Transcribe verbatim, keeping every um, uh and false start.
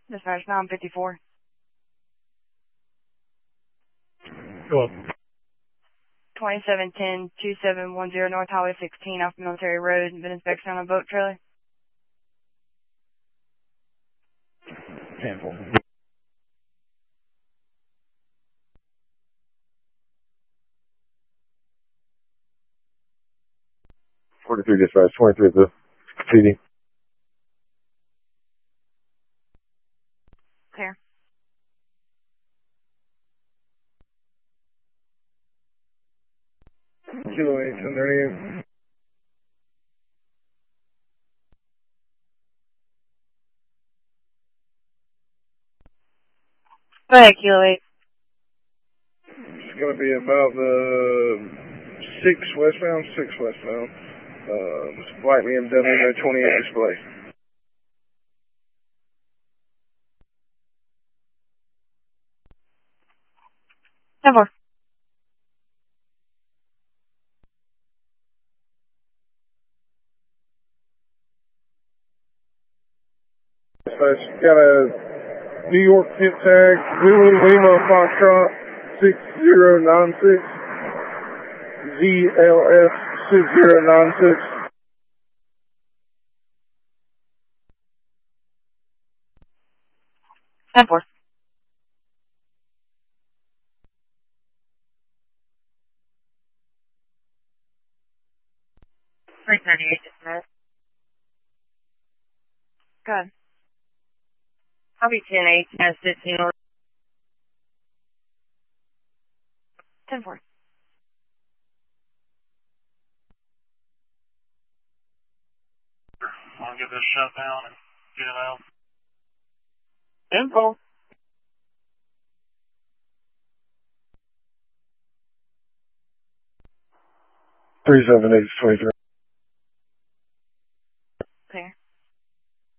Dispatch nine fifty-four. Go up. twenty-seven ten two seven one zero North Highway sixteen off Military Road. Been inspection on a boat trailer. ten four. forty-three dispatch, twenty-three at the C D. Clear. Kilo eight, ten thirty-eight. Go ahead, Kilo eight. It's going to be about the six westbound, six westbound. Uh, it's black B M W, no twenty-eight display. ten four. Dispatch, got a New York tip tag, Zulu Lima Foxtrot six zero nine six, Z L F six zero nine six. ten four. three thirty-eight dispatch. Go ahead. I'll be ten eight, has fifteen or ten four. I'll get this shut down and get it out. Info. three seven eight twenty-three.